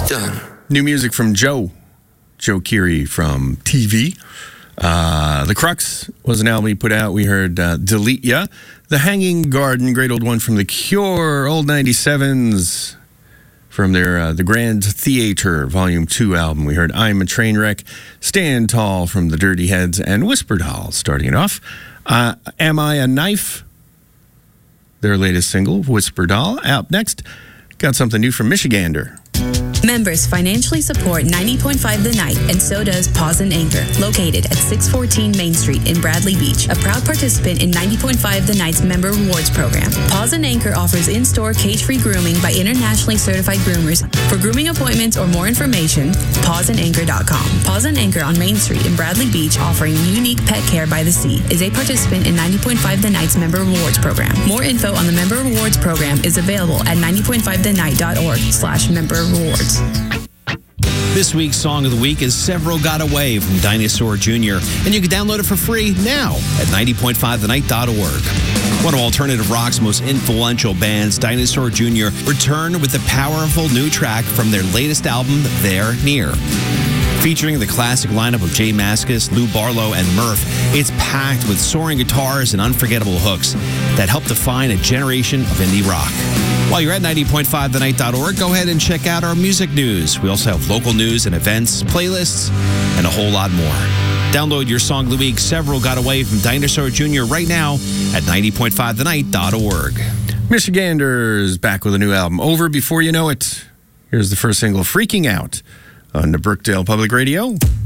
Done. New music from Joe Keery from TV. The Crux was an album he put out. We heard Delete Ya. The Hanging Garden, great old one from The Cure. Old 97s from their The Grand Theater Volume 2 album. We heard I'm a Trainwreck. Stand Tall from The Dirty Heads. And Whisper Doll starting it off. Am I a Knife? Their latest single, Whisper Doll. Out next, got something new from Michigander. Members financially support 90.5 The Night, and so does Paws and Anchor, located at 614 Main Street in Bradley Beach, a proud participant in 90.5 The Night's Member Rewards Program. Paws and Anchor offers in-store cage-free grooming by internationally certified groomers. For grooming appointments or more information, pawsandanchor.com. Paws and Anchor on Main Street in Bradley Beach, offering unique pet care by the sea, is a participant in 90.5 The Night's Member Rewards Program. More info on the Member Rewards Program is available at 90.5thennight.org/member-rewards. This week's Song of the Week is Several Got Away from Dinosaur Jr., and you can download it for free now at 90.5thennight.org. One of alternative rock's most influential bands, Dinosaur Jr., returned with a powerful new track from their latest album, They're Near. Featuring the classic lineup of Jay Mascis, Lou Barlow, and Murph, it's packed with soaring guitars and unforgettable hooks that help define a generation of indie rock. While you're at 90.5thennight.org, go ahead and check out our music news. We also have local news and events, playlists, and a whole lot more. Download your Song of the Week, Several Got Away from Dinosaur Jr. right now at 90.5thennight.org. Michigander's back with a new album, Over Before You Know It. Here's the first single, Freaking Out, on the Brookdale Public Radio.